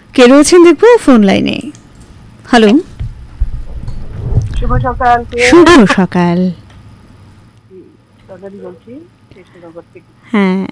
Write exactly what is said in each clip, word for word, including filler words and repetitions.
কে রয়েছেন দেখবো ফোন লাইনে। হ্যালো, শুভ সকাল। শুভ সকাল। সকালই বলছি কৃষ্ণনগর থেকে। হ্যাঁ,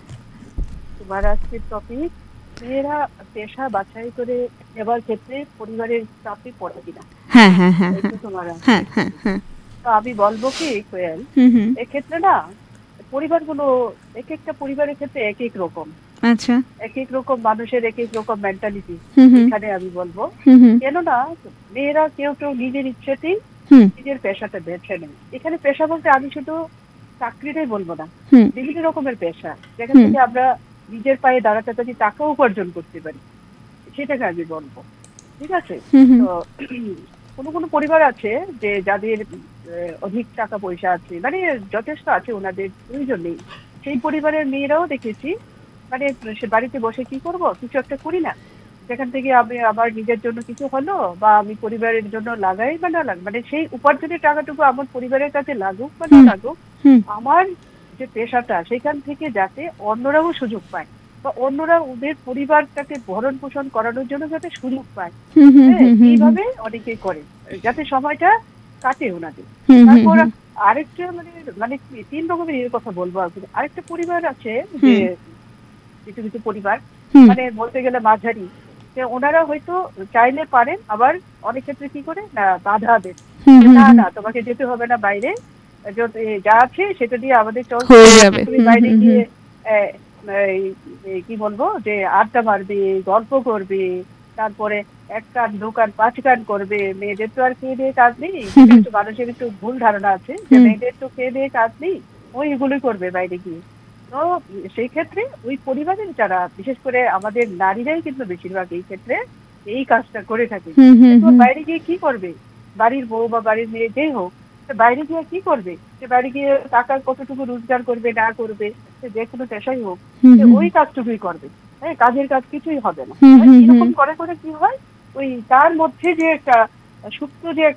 তোমার আজকের টপিক মেয়েরা পেশা বাছাই করে নেবার ক্ষেত্রে পরিবারের চাপে পড়ে কিনা। হ্যাঁ, হ্যাঁ, হ্যাঁ, এই তো তোমার হ্যাঁ, আজকের হ্যাঁ, টপিক। হ্যাঁ। তো আমি বলবো কি কোয়েল, হুম হুম। এক্ষেত্রে না পরিবারগুলো এক একটা পরিবারের ক্ষেত্রে এক এক রকম, আচ্ছা। এক এক রকম মানুষের এক এক রকম মেন্টালিটি। হুম হুম। এখানে আমি বলবো হুম হুম। কেননা মেয়েরা কেউ কেউ নিজের ইচ্ছেতেই হুম নিজের পেশাটা বেছে নেয়। এখানে পেশা বলতে আমি শুধু চাকরিটাই বলবো না, হুম বিভিন্ন রকমের পেশা যেখান হুম। থেকে আমরা নিজের পায়ে দাঁড়াতে পারি, টাকা উপার্জন করতে পারি, সেটাকে আমি বলবো। ঠিক আছে? হুম হুম। তো কোনো কোনো পরিবার আছে যে যাদের আহ, অধিক টাকা পয়সা আছে, মানে যথেষ্ট আছে, ওনাদের প্রয়োজন নেই। সেই পরিবারের মেয়েরাও দেখেছি মানে সে বাড়িতে বসে কি করব, কিছু একটা করি না, যেখান থেকে আমি আমার নিজের জন্য কিছু হলো বা আমি পরিবারের জন্য লাগাই বা না লাগ, মানে সেই উপার্জনের টাকাটুকু আমার পরিবারের কাছে লাগুক বা না হুম লাগুক, হুম। আমার যে পেশাটা সেখান থেকে যাতে অন্যরাও সুযোগ পায় বা অন্যরা ওদের পরিবারটাকে ভরণ পোষণ করানোর জন্য যাতে সুযোগ পায়। হুম হুম হ্যাঁ, হুম হুম। এইভাবে অনেকেই করে যাতে সময়টা কাটে ওনাদের। হুম হুম তারপর হুম। আরেকটা মানে মানে কি, তিন রকমের এর কথা বলবো আর কি। আরেকটা পরিবার আছে যে হুম কিছু কিছু পরিবার হুম। মানে বলতে গেলে মাঝারি, যে ওনারা হয়তো চাইলে পারেন, আবার অনেক ক্ষেত্রে কি করে না বাধা দেন হুম যে হুম না হুম। না তোমাকে যেতে হবে না বাইরে, যত- এ যা আছে সেটা দিয়ে আমাদের চলছে। হয়ে যাবে। তুমি হুম বাইরে হুম হুম। গিয়ে আহ, এই- এই কি বলবো যে আড্ডা মারবে, গল্প করবে, তারপরে এক কান দু কান পাঁচ কান করবে। মেয়েদের তো আর খেয়ে দিয়ে কাজ নেই, হুম যেটা হুম একটু মানুষের একটু ভুল ধারণা আছে যে হুম। মেয়েদের তো খেয়ে দিয়ে কাজ নেই, ওই এগুলোই করবে বাইরে গিয়ে। তো সেই ক্ষেত্রে ওই পরিবারের যারা, বিশেষ করে আমাদের নারীরাই কিন্তু বেশিরভাগ এই ক্ষেত্রে এই কাজটা করে থাকে। হুম হুম কিন্তু হুম। বাইরে গিয়ে কি করবে, বাড়ির বউ বা বাড়ির মেয়ে যেই হোক, সে বাইরে গিয়ে কি করবে, সে বাইরে গিয়ে টাকা কতটুকু রোজগার করবে না করবে, সে যে কোনো পেশাই হোক, হুম সে হুম ওই কাজটুকুই করবে। হ্যাঁ, কাজের কাজ কিছুই হবে না। হুম হ্যাঁ, হুম হুম। এরকম করে করে কি হয়, ওই তার মধ্যে যে একটা সুপ্ত যে